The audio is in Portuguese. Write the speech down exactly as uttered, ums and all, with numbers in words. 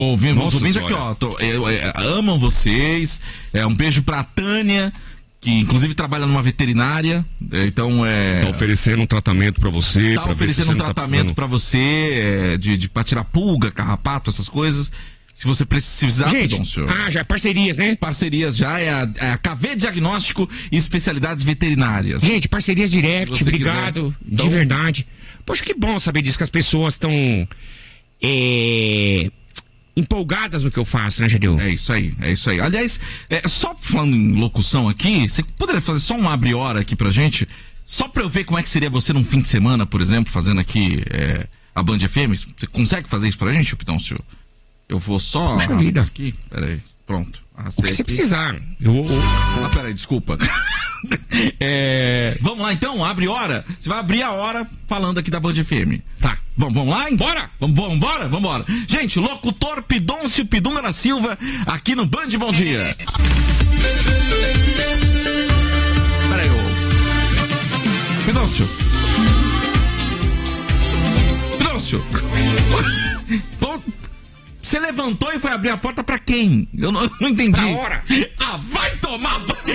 Ouvindo, Nossa os ouvintes aqui, senhora. ó, tô- é, é, amam vocês. É, um beijo pra Tânia, que inclusive trabalha numa veterinária. É, então é. Tá oferecendo um tratamento pra você. Tá pra ver se oferecendo você um não tá tratamento precisando. pra você, é, de, de, pra tirar pulga, carrapato, essas coisas. Se você precisar, Gente, Pidoncio. ah, já, parcerias, né? Parcerias já é a, é a K V Diagnóstico e Especialidades Veterinárias. Gente, parcerias direct, Se você obrigado, quiser. Então- de verdade. Poxa, que bom saber disso, que as pessoas estão é, empolgadas no que eu faço, né, Jadeu? É isso aí, é isso aí. Aliás, é, só falando em locução aqui, você poderia fazer só um abre-hora aqui pra gente? Só pra eu ver como é que seria você num fim de semana, por exemplo, fazendo aqui é, a Band F M? Você consegue fazer isso pra gente, Pidoncio? Eu vou só Puxa arrastar vida. aqui. Peraí, pronto. O Arrastei que você aqui. precisar. Eu, eu, Ah, peraí, desculpa. É, vamos lá então, abre hora. Você vai abrir a hora falando aqui da Band F M. tá. Vamos, vamos lá? hein? Bora! Vamos, vamos, bora? Vamos embora. Gente, locutor Pidoncio Pidunga da Silva, aqui no Band Bom Dia. Peraí, ô. Pidoncio. Pidoncio. Bom, você levantou e foi abrir a porta pra quem? Eu não, eu não entendi. Pra hora. Ah, vai tomar banho!